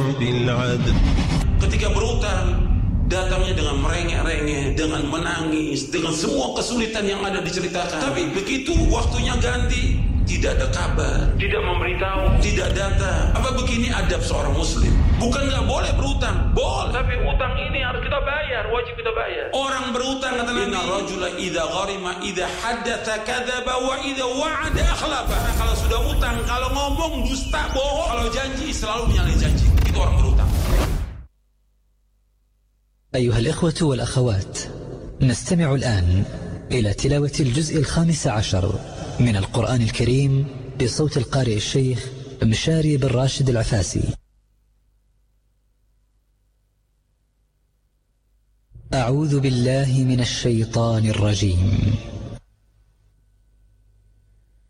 بالعدل. Ketika berutang, datangnya dengan merengek-rengek, dengan menangis, dengan semua kesulitan yang ada diceritakan. Tapi begitu waktunya ganti, tidak ada kabar, tidak memberitahu, tidak datang. Apa begini adab seorang muslim? Bukan nggak boleh berutang, boleh. Tapi utang ini harus kita bayar, wajib kita bayar. Orang berutang kata Nabi, inna rajula idza gharima idza haddatsa kadzaba wa idza wa'ada akhlafa. Kalau sudah utang, kalau ngomong dusta, bohong, kalau janji selalu menyalahi janji. Itu orang berutang. أيها الإخوة والأخوات، نستمع الآن إلى تلاوة الجزء 15 من القرآن الكريم بصوت القارئ الشيخ مشاري بن راشد العفاسي. أعوذ بالله من الشيطان الرجيم.